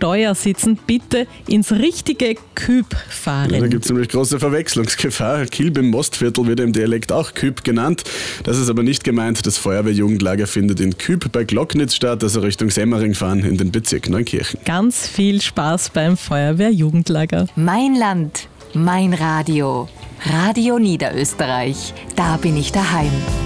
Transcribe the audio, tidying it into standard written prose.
Steuer sitzen, bitte ins richtige Küb fahren. Da gibt es nämlich große Verwechslungsgefahr. Kilb im Mostviertel wird im Dialekt auch Küb genannt. Das ist aber nicht gemeint. Das Feuerwehrjugendlager findet in Küb bei Glocknitz statt, also Richtung Semmering fahren in den Bezirk Neunkirchen. Ganz viel Spaß beim Feuerwehrjugendlager. Mein Land, mein Radio. Radio Niederösterreich. Da bin ich daheim.